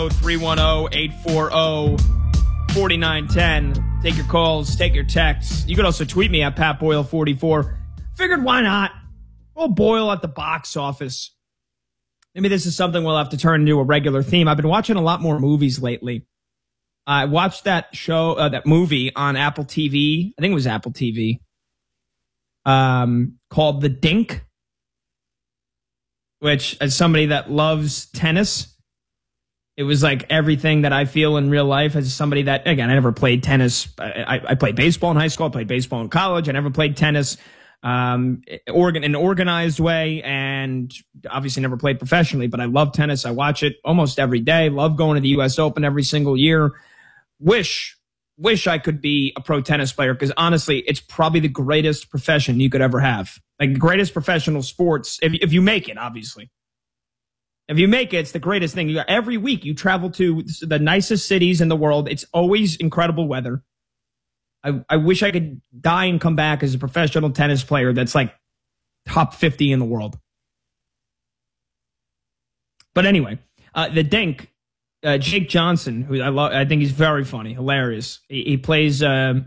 310-840-4910. Take your calls, take your texts. You can also tweet me at PatBoyle44. Figured why not? We'll Boyle at the box office. Maybe this is something we'll have to turn into a regular theme. I've been watching a lot more movies lately. I watched that movie on Apple TV. I think it was Apple TV. Called The Dink, which, as somebody that loves tennis, it was like everything that I feel in real life. As somebody that, again, I never played tennis. I played baseball in high school. I played baseball in college. I never played tennis in an organized way, and obviously never played professionally, but I love tennis. I watch it almost every day. Love going to the U.S. Open every single year. Wish I could be a pro tennis player, because honestly, it's probably the greatest profession you could ever have. Like, greatest professional sports, if you make it, obviously. If you make it, it's the greatest thing. Every week you travel to the nicest cities in the world. It's always incredible weather. I wish I could die and come back as a professional tennis player that's like top 50 in the world. But anyway, the Dink, Jake Johnson, who I think he's very funny, hilarious. He plays a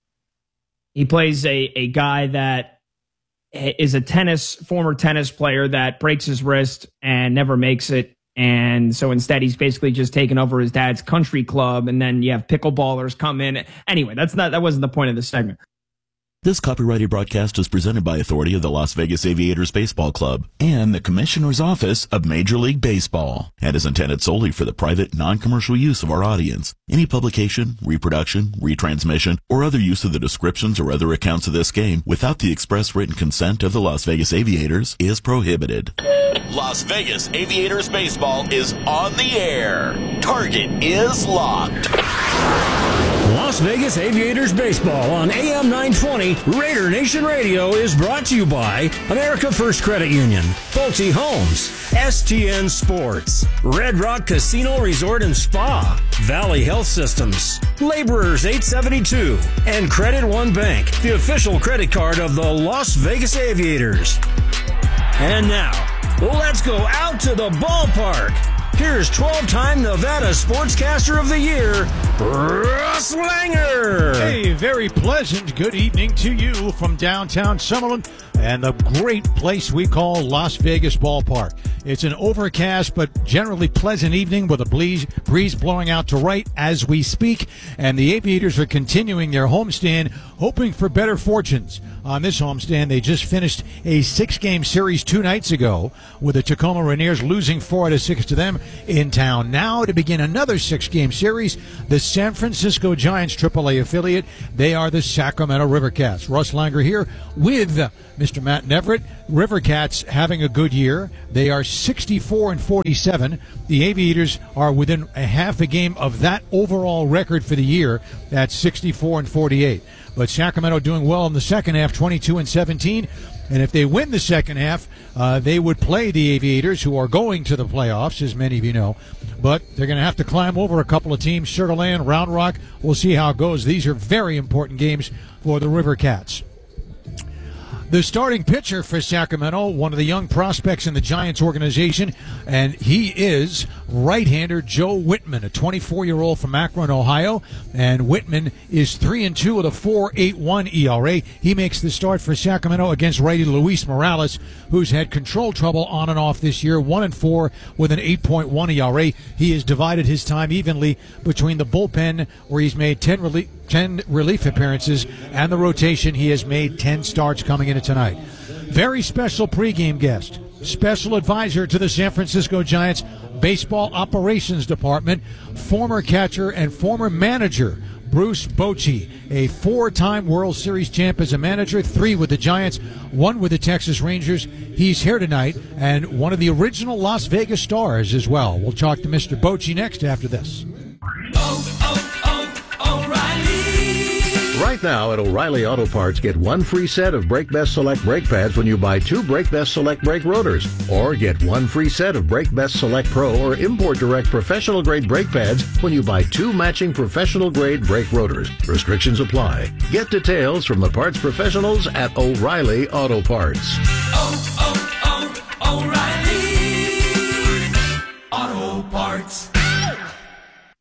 guy that is a former tennis player that breaks his wrist and never makes it. And so instead, he's basically just taken over his dad's country club. And then you have pickleballers come in. Anyway, that wasn't the point of the segment. This copyrighted broadcast is presented by authority of the Las Vegas Aviators Baseball Club and the Commissioner's Office of Major League Baseball, and is intended solely for the private, non-commercial use of our audience. Any publication, reproduction, retransmission, or other use of the descriptions or other accounts of this game without the express written consent of the Las Vegas Aviators is prohibited. Las Vegas Aviators Baseball is on the air. Target is locked. Las Vegas Aviators Baseball on AM 920 Raider Nation Radio is brought to you by America First Credit Union, Pulte Homes, STN Sports, Red Rock Casino Resort and Spa, Valley Health Systems, Laborers 872, and Credit One Bank, the official credit card of the Las Vegas Aviators. And now, let's go out to the ballpark. Here's 12-time Nevada Sportscaster of the Year, Russ Langer. Hey, very pleasant good evening to you from downtown Summerlin and the great place we call Las Vegas Ballpark. It's an overcast but generally pleasant evening with a breeze blowing out to right as we speak, and the Aviators are continuing their homestand, hoping for better fortunes. On this homestand, they just finished a 6-game series 2 nights ago, with the Tacoma Rainiers losing 4-6 to them in town. Now, to begin another 6-game series, the San Francisco Giants AAA affiliate, they are the Sacramento Rivercats. Russ Langer here with Mr. Matt Neverett. Rivercats having a good year. They are 64-47. The Aviators are within a half a game of that overall record for the year. That's 64-48. But Sacramento doing well in the second half, 22-17. And if they win the second half, they would play the Aviators, who are going to the playoffs, as many of you know. But they're going to have to climb over a couple of teams, Sugar Land, Round Rock. We'll see how it goes. These are very important games for the Rivercats. The starting pitcher for Sacramento, one of the young prospects in the Giants organization, and he is right-hander Joe Whitman, a 24-year-old from Akron, Ohio. And Whitman is 3-2 with a 4.81 ERA. He makes the start for Sacramento against righty Luis Morales, who's had control trouble on and off this year, 1-4 with an 8.1 ERA. He has divided his time evenly between the bullpen, where he's made 10 relief appearances, and the rotation. He has made 10 starts coming into tonight. Very special pregame guest, special advisor to the San Francisco Giants Baseball Operations Department, former catcher and former manager Bruce Bochy, a 4-time World Series champ as a manager, 3 with the Giants, 1 with the Texas Rangers. He's here tonight, and one of the original Las Vegas Stars as well. We'll talk to Mr. Bochy next after this. Right now at O'Reilly Auto Parts, get 1 free set of Brake Best Select brake pads when you buy 2 Brake Best Select brake rotors. Or get 1 free set of Brake Best Select Pro or Import Direct professional grade brake pads when you buy 2 matching professional grade brake rotors. Restrictions apply. Get details from the parts professionals at O'Reilly Auto Parts. O'Reilly Auto Parts.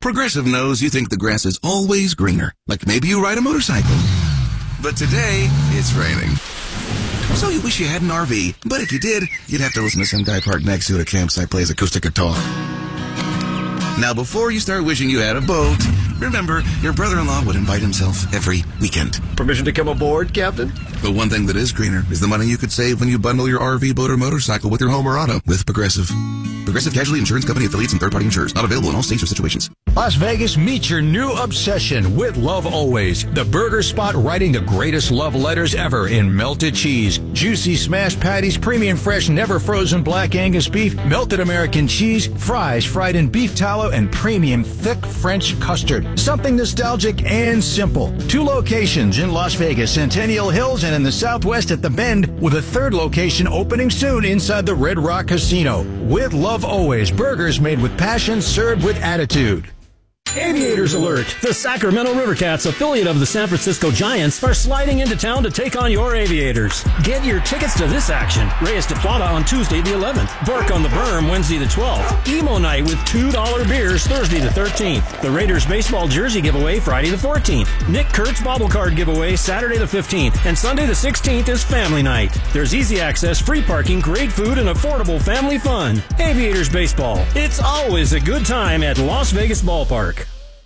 Progressive knows you think the grass is always greener, like maybe you ride a motorcycle. But today, it's raining. So you wish you had an RV, but if you did, you'd have to listen to some guy parked next to it at a campsite plays acoustic guitar. Now, before you start wishing you had a boat, remember, your brother-in-law would invite himself every weekend. Permission to come aboard, Captain? But one thing that is greener is the money you could save when you bundle your RV, boat, or motorcycle with your home or auto with Progressive. Progressive Casualty Insurance Company affiliates and third-party insurers. Not available in all states or situations. Las Vegas, meet your new obsession with Love Always, the burger spot writing the greatest love letters ever in melted cheese, juicy smashed patties, premium fresh, never frozen black Angus beef, melted American cheese, fries fried in beef tallow, and premium thick French custard. Something nostalgic and simple. 2 locations in Las Vegas, Centennial Hills, and in the Southwest at The Bend, with a 3rd location opening soon inside the Red Rock Casino. With Love Always, burgers made with passion, served with attitude. Aviators alert! The Sacramento Rivercats, affiliate of the San Francisco Giants, are sliding into town to take on your Aviators. Get your tickets to this action. Reyes de Plata on Tuesday the 11th. Bark on the Berm Wednesday the 12th. Emo Night with $2 beers Thursday the 13th. The Raiders baseball jersey giveaway Friday the 14th. Nick Kurtz bobble card giveaway Saturday the 15th. And Sunday the 16th is Family Night. There's easy access, free parking, great food, and affordable family fun. Aviators baseball. It's always a good time at Las Vegas Ballpark.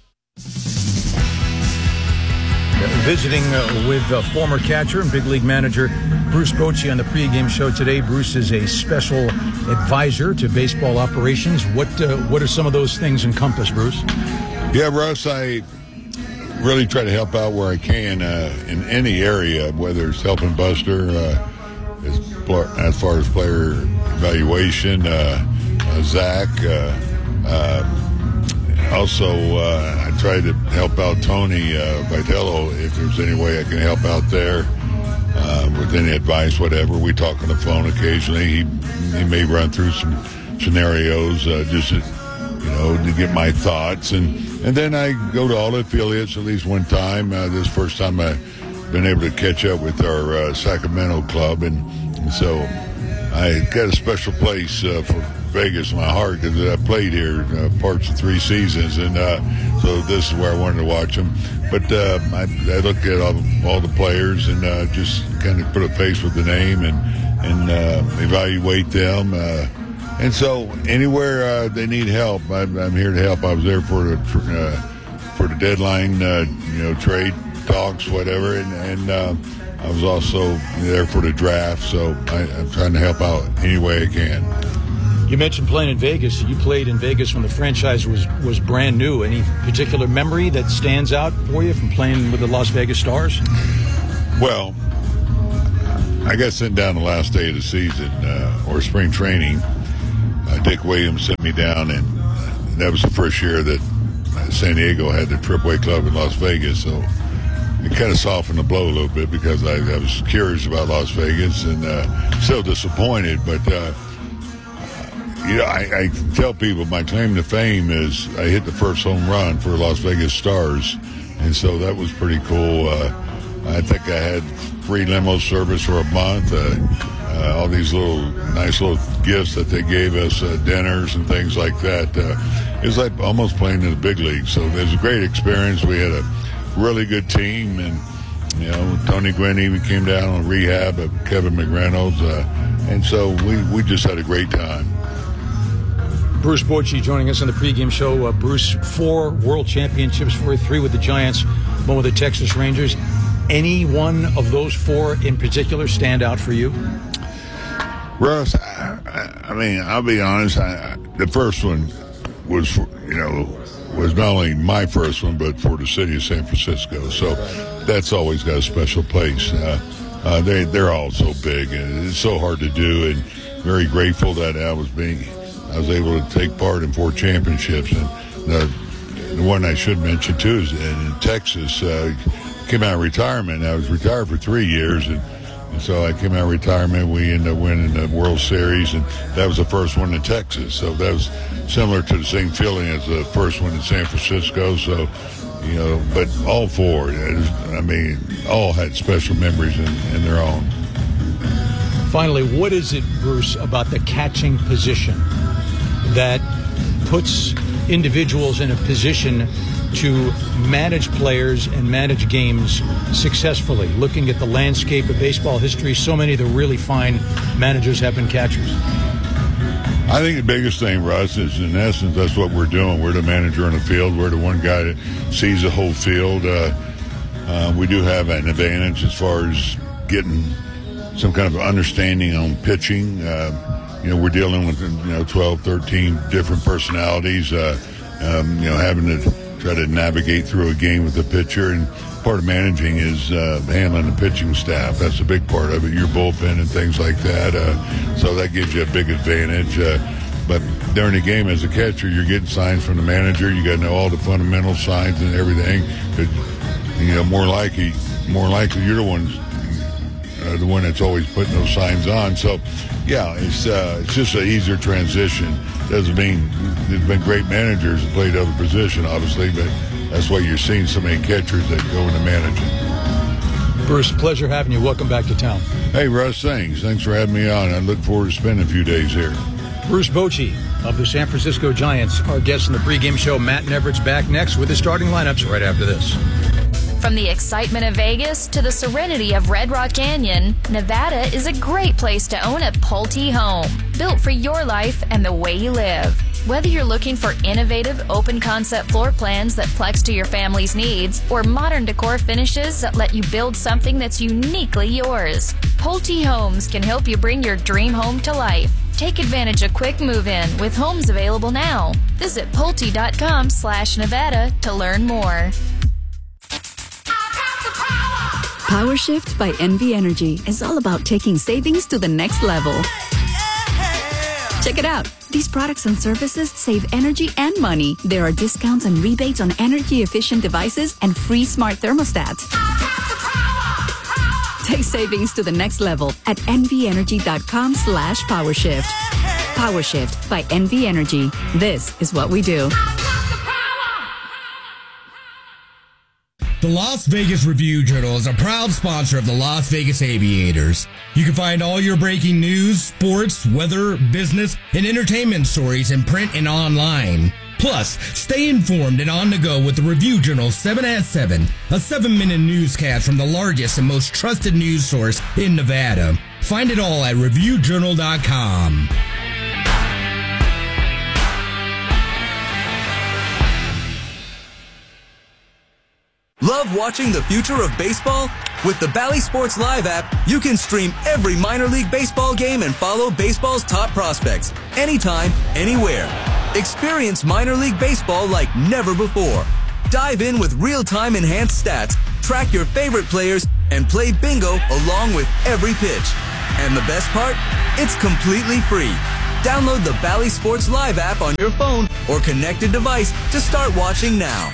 Visiting with former catcher and big league manager Bruce Bochy on the pregame show today. Bruce is a special advisor to baseball operations. What are some of those things encompass, Bruce? Yeah, Russ, I really try to help out where I can in any area, whether it's helping Buster as far as player evaluation, Zach. Also, I try to help out Tony Vitello if there's any way I can help out there with any advice, whatever. We talk on the phone occasionally. He may run through some scenarios just to get my thoughts. And then I go to all the affiliates at least one time. This first time I've been able to catch up with our Sacramento club. And so I got a special place for Vegas in my heart because I played here parts of 3 seasons, and so this is where I wanted to watch them. But I look at all the players and just kind of put a face with the name and evaluate them. And so anywhere they need help, I'm here to help. I was there for the deadline, trade talks, whatever, and I was also there for the draft. So I'm trying to help out any way I can. You mentioned playing in Vegas. You played in Vegas when the franchise was brand new. Any particular memory that stands out for you from playing with the Las Vegas Stars? Well, I got sent down the last day of the season, or spring training. Dick Williams sent me down, and that was the first year that San Diego had the AAA club in Las Vegas. So it kind of softened the blow a little bit because I was curious about Las Vegas and still disappointed, but I tell people my claim to fame is I hit the first home run for Las Vegas Stars, and so that was pretty cool. I think I had free limo service for a month, all these nice little gifts that they gave us, dinners and things like that. It was like almost playing in the big league, so it was a great experience. We had a really good team, and Tony Gwynn even came down on rehab of Kevin McReynolds, and so we just had a great time. Bruce Bochy joining us on the pregame show. Bruce, 4 world championships for 3 with the Giants, 1 with the Texas Rangers. Any one of those 4 in particular stand out for you? Russ, I mean, I'll be honest. The first one was, was not only my first one, but for the city of San Francisco. So that's always got a special place. They're all so big, and it's so hard to do. And very grateful that I was able to take part in 4 championships. And the one I should mention, too, is in Texas. Came out of retirement. I was retired for 3 years, and so I came out of retirement. We ended up winning the World Series, and that was the first one in Texas. So that was similar to the same feeling as the first one in San Francisco. So, but all 4, all had special memories in their own. Finally, what is it, Bruce, about the catching position that puts individuals in a position to manage players and manage games successfully. Looking at the landscape of baseball history, so many of the really fine managers have been catchers. I think the biggest thing, Russ, is in essence that's what we're doing. We're the manager on the field. We're the one guy that sees the whole field. We do have an advantage as far as getting some kind of understanding on pitching. We're dealing with 12, 13 different personalities. Having to try to navigate through a game with the pitcher, and part of managing is handling the pitching staff. That's a big part of it. Your bullpen and things like that. So that gives you a big advantage. But during the game as a catcher, you're getting signs from the manager. You got to know all the fundamental signs and everything. More likely you're the one that's always putting those signs on. So, yeah, it's just an easier transition. Doesn't mean there's been great managers that played other position, obviously, but that's why you're seeing so many catchers that go into managing. Bruce, pleasure having you. Welcome back to town. Hey, Russ, thanks. Thanks for having me on. I look forward to spending a few days here. Bruce Bochy of the San Francisco Giants, our guest in the pregame show. Matt Nevertte's back next with the starting lineups right after this. From the excitement of Vegas to the serenity of Red Rock Canyon, Nevada is a great place to own a Pulte home, built for your life and the way you live. Whether you're looking for innovative, open-concept floor plans that flex to your family's needs, or modern decor finishes that let you build something that's uniquely yours, Pulte Homes can help you bring your dream home to life. Take advantage of quick move-in with homes available now. Visit Pulte.com/Nevada to learn more. Power Shift by NV Energy is all about taking savings to the next level. Check it out. These products and services save energy and money. There are discounts and rebates on energy-efficient devices and free smart thermostats. Take savings to the next level at nvenergy.com/PowerShift. Power Shift by NV Energy. This is what we do. The Las Vegas Review-Journal is a proud sponsor of the Las Vegas Aviators. You can find all your breaking news, sports, weather, business, and entertainment stories in print and online. Plus, stay informed and on the go with the Review-Journal 7 at 7, a 7-minute newscast from the largest and most trusted news source in Nevada. Find it all at ReviewJournal.com. Love watching the future of baseball? With the Bally Sports Live app, you can stream every minor league baseball game and follow baseball's top prospects anytime, anywhere. Experience minor league baseball like never before. Dive in with real-time enhanced stats, track your favorite players, and play bingo along with every pitch. And the best part? It's completely free. Download the Bally Sports Live app on your phone or connected device to start watching now.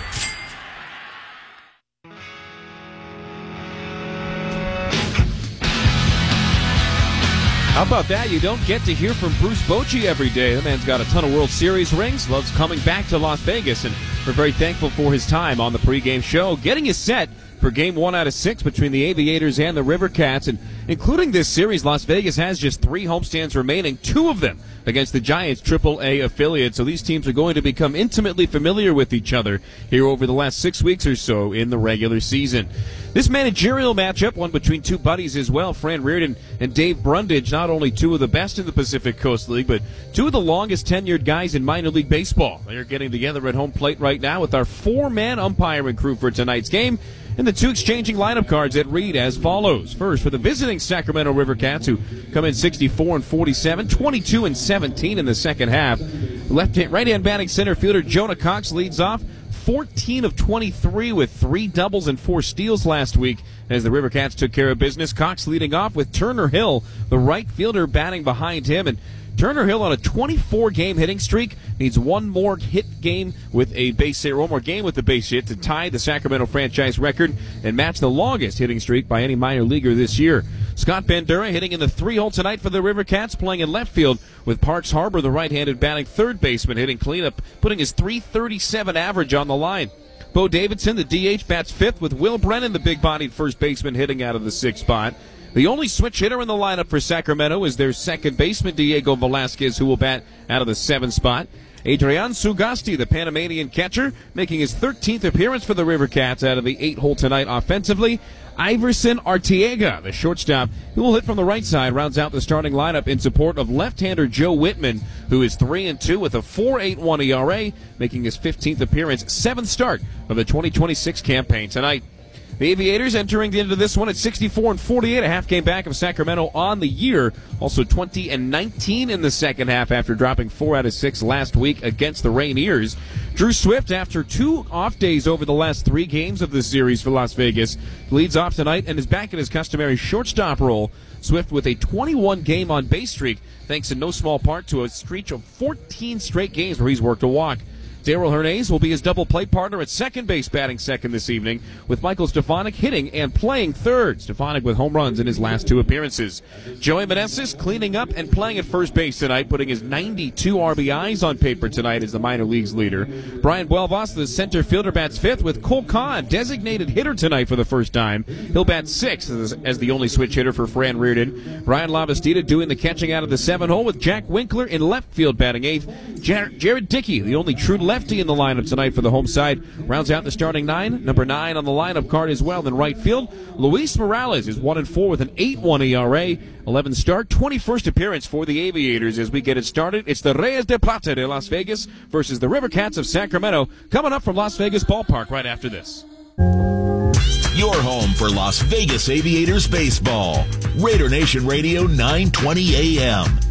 How about that? You don't get to hear from Bruce Bochy every day. The man's got a ton of World Series rings, loves coming back to Las Vegas, and we're very thankful for his time on the pregame show, getting us set for Game 1 out of 6 between the Aviators and the River Cats. And including this series, Las Vegas has just 3 homestands remaining, 2 of them against the Giants' AAA affiliate. So these teams are going to become intimately familiar with each other here over the last 6 weeks or so in the regular season. This managerial matchup, one between 2 buddies as well, Fran Reardon and Dave Brundage, not only 2 of the best in the Pacific Coast League, but 2 of the longest tenured guys in minor league baseball. They're getting together at home plate right now with our 4-man umpiring crew for tonight's game, and the 2 exchanging lineup cards that read as follows. First, for the visiting Sacramento River Cats, who come in 64-47, 22-17 in the second half. Right-hand batting center fielder Jonah Cox leads off, 14 of 23 with 3 doubles and 4 steals last week as the River Cats took care of business. Cox leading off with Turner Hill, the right fielder, batting behind him. And Turner Hill on a 24-game hitting streak needs one more game with a base hit to tie the Sacramento franchise record and match the longest hitting streak by any minor leaguer this year. Scott Bandura hitting in the 3-hole tonight for the River Cats, playing in left field with Parks Harbor, the right-handed batting third baseman, hitting cleanup, putting his .337 average on the line. Bo Davidson, the DH, bats 5th with Will Brennan, the big-bodied first baseman, hitting out of the 6th spot. The only switch hitter in the lineup for Sacramento is their second baseman, Diego Velasquez, who will bat out of the 7th spot. Adrian Sugasti, the Panamanian catcher, making his 13th appearance for the River Cats out of the 8-hole tonight offensively. Iverson Arteaga, the shortstop, who will hit from the right side, rounds out the starting lineup in support of left-hander Joe Whitman, who is 3-2 with a 4.81 ERA, making his 15th appearance, 7th start of the 2026 campaign tonight. The Aviators entering into this one at 64-48, a half game back of Sacramento on the year. Also 20-19 in the second half after dropping 4 out of 6 last week against the Rainiers. Drew Swift, after 2 off days over the last 3 games of this series for Las Vegas, leads off tonight and is back in his customary shortstop role. Swift with a 21-game on-base streak, thanks in no small part to a streak of 14 straight games where he's worked a walk. Daryl Hernandez will be his double play partner at second base, batting second this evening, with Michael Stefanik hitting and playing third. Stefanik with home runs in his last 2 appearances. Joey Meneses cleaning up and playing at first base tonight, putting his 92 RBIs on paper tonight as the minor leagues leader. Brian Buelvas, the center fielder, bats 5th, with Cole Kahn designated hitter tonight for the first time. He'll bat 6th as the only switch hitter for Fran Reardon. Brian Lavastida doing the catching out of the 7-hole, with Jack Winkler in left field batting 8th. Jared Dickey, the only true lefty in the lineup tonight for the home side, rounds out the starting 9. Number 9 on the lineup card as well in right field. Luis Morales is 1-4 with an 8.1 ERA. 11 start, 21st appearance for the Aviators. As we get it started, it's the Reyes de Plata de Las Vegas versus the River Cats of Sacramento, coming up from Las Vegas Ballpark right after this. Your home for Las Vegas Aviators baseball. Raider Nation Radio 920 AM.